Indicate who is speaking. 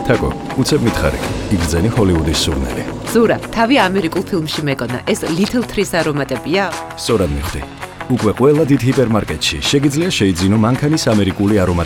Speaker 1: თაკო, უცებ მითხარი, იგრძენი ჰოლივუდის სურნელი.
Speaker 2: ზურა, თავი ამერიკულ ფილმში მეკონა, ეს Little Trees არომატებია?
Speaker 1: სწორად მიხვდი. უკვე ყველა დიდ ჰიპერმარკეტში შეგიძლია შეიძინო მანქანის ამერიკული არომატები.